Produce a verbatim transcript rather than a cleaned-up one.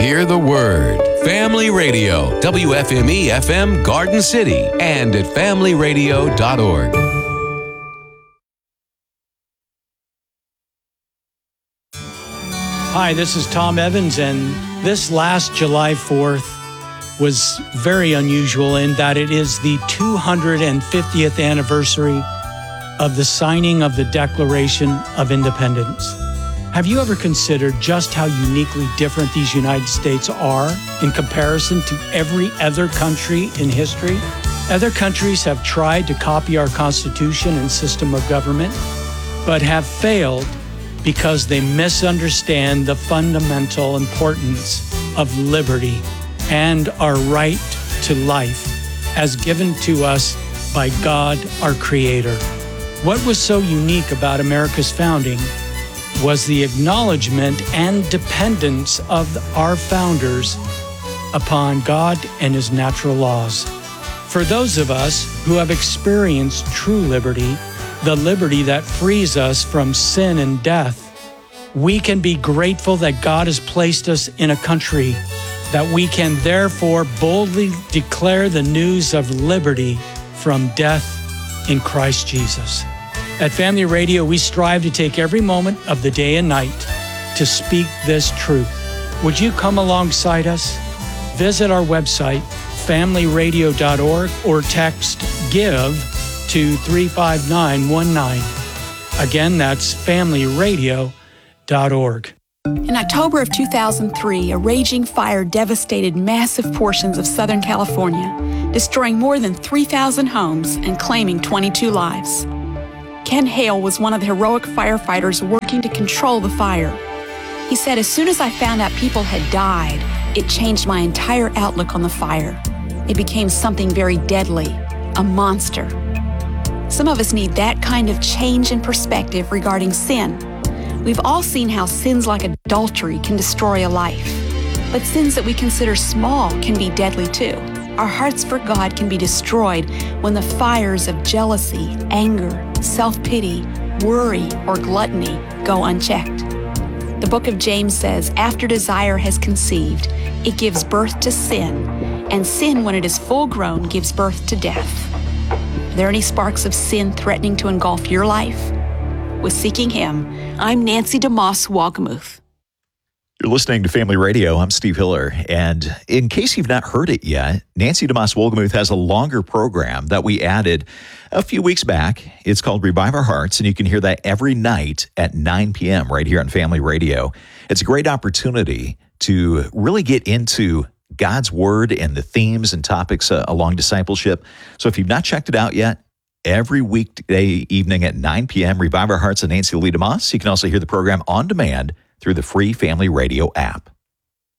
Hear the word. Family Radio, W F M E F M Garden City, and at family radio dot org. Hi, this is Tom Evans, and this last July fourth was very unusual in that it is the two hundred fiftieth anniversary of the signing of the Declaration of Independence. Have you ever considered just how uniquely different these United States are in comparison to every other country in history? Other countries have tried to copy our Constitution and system of government, but have failed because they misunderstand the fundamental importance of liberty and our right to life as given to us by God, our Creator. What was so unique about America's founding was the acknowledgement and dependence of our founders upon God and His natural laws. For those of us who have experienced true liberty, the liberty that frees us from sin and death, we can be grateful that God has placed us in a country that we can therefore boldly declare the news of liberty from death in Christ Jesus. At Family Radio, we strive to take every moment of the day and night to speak this truth. Would you come alongside us? Visit our website, family radio dot org, or text GIVE to three five nine one nine. Again, that's family radio dot org. In October of two thousand three, a raging fire devastated massive portions of Southern California, destroying more than three thousand homes and claiming twenty-two lives. Ken Hale was one of the heroic firefighters working to control the fire. He said, "As soon as I found out people had died, it changed my entire outlook on the fire. It became something very deadly, a monster." Some of us need that kind of change in perspective regarding sin. We've all seen how sins like adultery can destroy a life. But sins that we consider small can be deadly too. Our hearts for God can be destroyed when the fires of jealousy, anger, self-pity, worry, or gluttony go unchecked. The book of James says, after desire has conceived, it gives birth to sin, and sin, when it is full grown, gives birth to death. Are there any sparks of sin threatening to engulf your life? With Seeking Him, I'm Nancy DeMoss Wolgemuth. You're listening to Family Radio. I'm Steve Hiller. And in case you've not heard it yet, Nancy DeMoss Wolgemuth has a longer program that we added a few weeks back. It's called Revive Our Hearts, and you can hear that every night at nine p.m. right here on Family Radio. It's a great opportunity to really get into God's Word and the themes and topics uh, along discipleship. So if you've not checked it out yet, every weekday evening at nine p.m., Revive Our Hearts and Nancy Lee DeMoss. You can also hear the program on demand through the free Family Radio app.